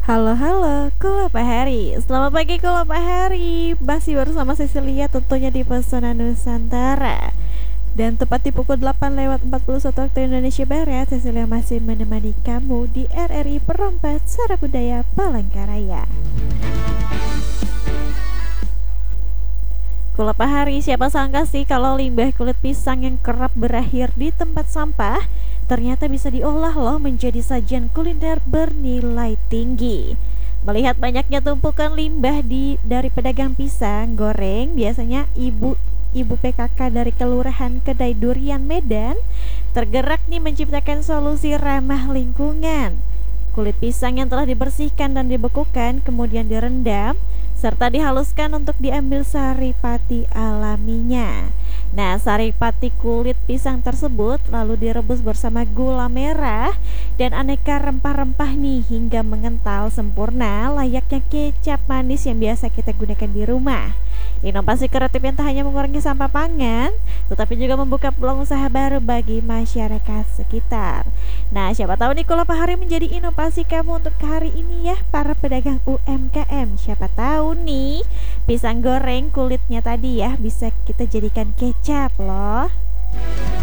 Halo halo, Kula Pak Hari. Selamat pagi Kula Pak Hari. Masih bersama Cecilia tentunya di Pesona Nusantara. Dan tepat di pukul 8:41 waktu Indonesia Barat, Cecilia masih menemani kamu di RRI Perompak Suara Budaya Palangkaraya. Kula Pak Hari, siapa sangka sih kalau limbah kulit pisang yang kerap berakhir di tempat sampah ternyata bisa diolah loh menjadi sajian kuliner bernilai tinggi. Melihat banyaknya tumpukan limbah dari pedagang pisang goreng, biasanya ibu PKK dari Kelurahan Kedai Durian Medan tergerak nih menciptakan solusi ramah lingkungan. Kulit pisang yang telah dibersihkan dan dibekukan kemudian direndam serta dihaluskan untuk diambil saripati alaminya. Nah, saripati kulit pisang tersebut lalu direbus bersama gula merah dan aneka rempah-rempah nih hingga mengental sempurna layaknya kecap manis yang biasa kita gunakan di rumah. Inovasi kreatif yang tak hanya mengurangi sampah pangan, tetapi juga membuka peluang usaha baru bagi masyarakat sekitar. Nah, siapa tahu nih kalau Pak Hari menjadi inovasi kamu untuk hari ini ya, para pedagang UMKM. Siapa tahu nih, pisang goreng kulitnya tadi ya bisa kita jadikan kecap loh.